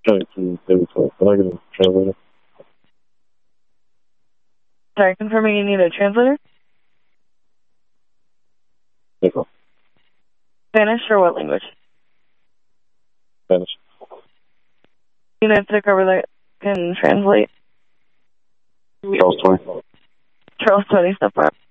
Trying to do so. Can I get a translator? Sorry, confirming you need a translator? Nickel. Spanish or what language? Spanish. You know, it's a cover that can translate. Charles 20. Charles 20 stuff.